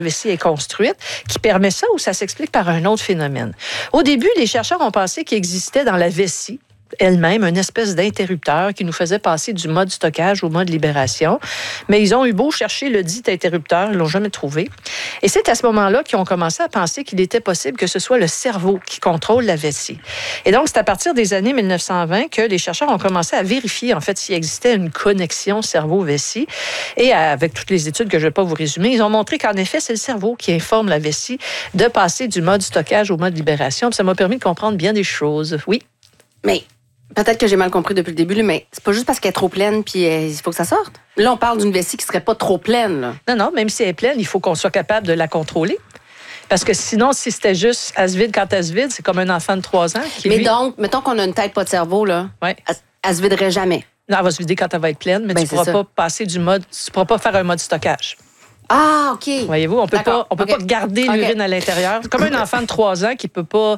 vessie est construite, qui permet ça, ou ça s'explique par un autre phénomène. Au début, les chercheurs ont pensé qu'il existait dans la vessie elle-même une espèce d'interrupteur qui nous faisait passer du mode stockage au mode libération. Mais ils ont eu beau chercher le dit interrupteur, ils ne l'ont jamais trouvé. Et c'est à ce moment-là qu'ils ont commencé à penser qu'il était possible que ce soit le cerveau qui contrôle la vessie. Et donc, c'est à partir des années 1920 que les chercheurs ont commencé à vérifier, en fait, s'il existait une connexion cerveau-vessie. Et avec toutes les études que je ne vais pas vous résumer, ils ont montré qu'en effet, c'est le cerveau qui informe la vessie de passer du mode stockage au mode libération. Puis ça m'a permis de comprendre bien des choses. Oui. Mais peut-être que j'ai mal compris depuis le début, mais c'est pas juste parce qu'elle est trop pleine puis il faut que ça sorte. Là, on parle d'une vessie qui serait pas trop pleine. Là. Non, même si elle est pleine, il faut qu'on soit capable de la contrôler. Parce que sinon, si c'était juste elle se vide quand elle se vide, c'est comme un enfant de 3 ans. Mais donc, mettons qu'on a une tête pas de cerveau, là, ouais. elle se viderait jamais. Non, elle va se vider quand elle va être pleine, mais tu ne pourras pas passer du mode, tu ne pourras pas faire un mode stockage. Ah, OK. Voyez-vous, on peut pas garder l'urine à l'intérieur. C'est comme un enfant de 3 ans qui peut pas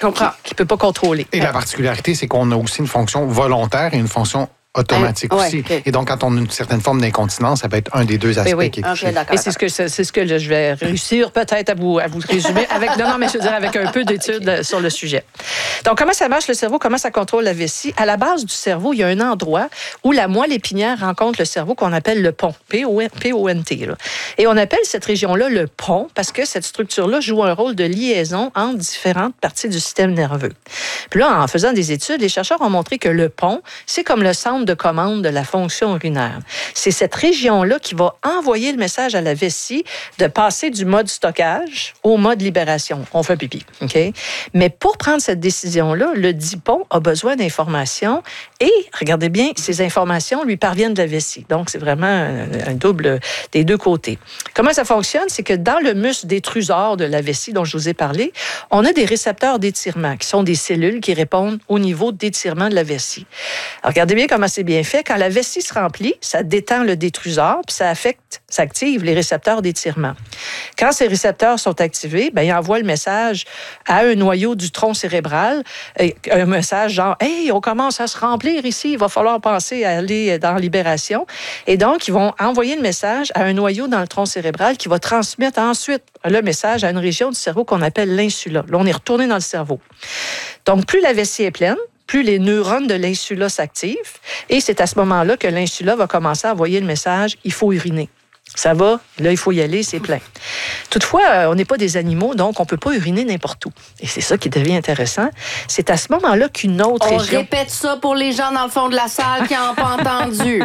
contrôler. Et la particularité, c'est qu'on a aussi une fonction volontaire et une fonction automatique aussi. Okay. Et donc, quand on a une certaine forme d'incontinence, ça peut être un des deux aspects qui est touché. Et c'est ce que je vais réussir peut-être à vous résumer avec un peu d'études sur le sujet. Donc, comment ça marche le cerveau? Comment ça contrôle la vessie? À la base du cerveau, il y a un endroit où la moelle épinière rencontre le cerveau qu'on appelle le pont, P-O-N-T. Là. Et on appelle cette région-là le pont parce que cette structure-là joue un rôle de liaison entre différentes parties du système nerveux. Puis là, en faisant des études, les chercheurs ont montré que le pont, c'est comme le centre de commande de la fonction urinaire. C'est cette région-là qui va envoyer le message à la vessie de passer du mode stockage au mode libération. On fait pipi, OK? Mais pour prendre cette décision-là, le dit pont a besoin d'informations et, regardez bien, ces informations lui parviennent de la vessie. Donc, c'est vraiment un double des deux côtés. Comment ça fonctionne? C'est que dans le muscle détrusor de la vessie dont je vous ai parlé, on a des récepteurs d'étirement qui sont des cellules qui répondent au niveau d'étirement de la vessie. Alors, regardez bien comment c'est bien fait. Quand la vessie se remplit, ça détend le détrusor, puis ça active les récepteurs d'étirement. Quand ces récepteurs sont activés, ils envoient le message à un noyau du tronc cérébral, un message genre « Hey, on commence à se remplir ici, il va falloir penser à aller dans la libération. » Et donc, ils vont envoyer le message à un noyau dans le tronc cérébral qui va transmettre ensuite le message à une région du cerveau qu'on appelle l'insula. Là, on est retourné dans le cerveau. Donc, plus la vessie est pleine, plus les neurones de l'insula s'activent. Et c'est à ce moment-là que l'insula va commencer à envoyer le message « il faut uriner ». Ça va, là, il faut y aller, c'est plein. Toutefois, on n'est pas des animaux, donc on ne peut pas uriner n'importe où. Et c'est ça qui devient intéressant. C'est à ce moment-là qu'une autre région... On répète ça pour les gens dans le fond de la salle qui n'ont pas entendu.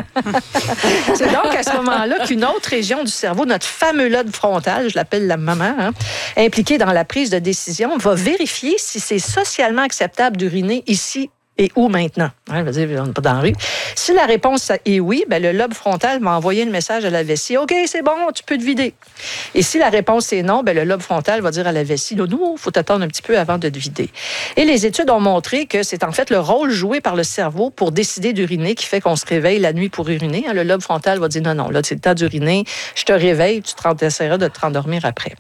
C'est donc à ce moment-là qu'une autre région du cerveau, notre fameux lobe frontal, je l'appelle la maman, impliquée dans la prise de décision, va vérifier si c'est socialement acceptable d'uriner ici et où maintenant? Je veux dire, on n'est pas dans la rue. Si la réponse est oui, le lobe frontal va envoyer le message à la vessie. OK, c'est bon, tu peux te vider. Et si la réponse est non, le lobe frontal va dire à la vessie, non, il faut t'attendre un petit peu avant de te vider. Et les études ont montré que c'est en fait le rôle joué par le cerveau pour décider d'uriner qui fait qu'on se réveille la nuit pour uriner. Le lobe frontal va dire non, là, c'est le temps d'uriner, je te réveille, tu essaieras de te rendormir après.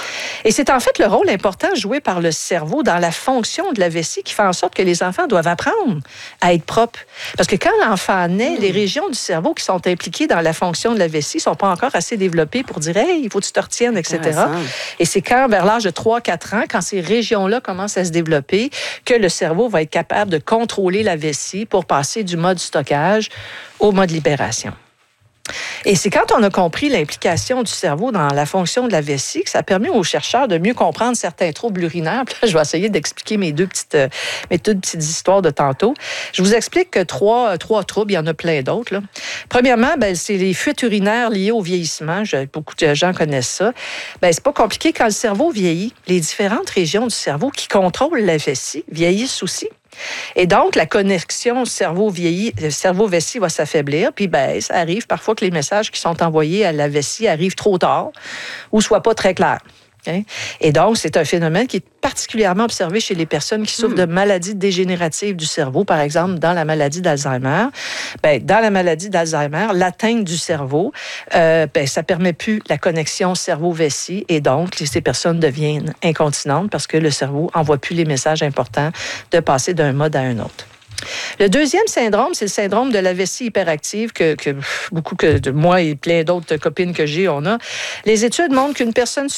Et c'est en fait le rôle important joué par le cerveau dans la fonction de la vessie qui fait en sorte que les enfants doivent apprendre à être propres. Parce que quand l'enfant naît, les régions du cerveau qui sont impliquées dans la fonction de la vessie ne sont pas encore assez développées pour dire « Hey, il faut que tu te retiennes, etc. » Et c'est quand, vers l'âge de 3-4 ans, quand ces régions-là commencent à se développer, que le cerveau va être capable de contrôler la vessie pour passer du mode stockage au mode libération. Et c'est quand on a compris l'implication du cerveau dans la fonction de la vessie que ça a permis aux chercheurs de mieux comprendre certains troubles urinaires. Puis là, je vais essayer d'expliquer mes deux petites histoires de tantôt. Je vous explique que trois troubles, il y en a plein d'autres. Là. Premièrement, c'est les fuites urinaires liées au vieillissement. Beaucoup de gens connaissent ça. C'est pas compliqué. Quand le cerveau vieillit, les différentes régions du cerveau qui contrôlent la vessie vieillissent aussi. Et donc, la connexion cerveau-vessie va s'affaiblir. Puis, ça arrive parfois que les messages qui sont envoyés à la vessie arrivent trop tard ou soient pas très clairs. Okay? Et donc, c'est un phénomène qui est particulièrement observé chez les personnes qui souffrent de maladies dégénératives du cerveau, par exemple dans la maladie d'Alzheimer. Dans la maladie d'Alzheimer, l'atteinte du cerveau, ça permet plus la connexion cerveau-vessie et donc ces personnes deviennent incontinentes parce que le cerveau envoie plus les messages importants de passer d'un mode à un autre. Le deuxième syndrome, c'est le syndrome de la vessie hyperactive que moi et plein d'autres copines que j'ai, on a. Les études montrent qu'une personne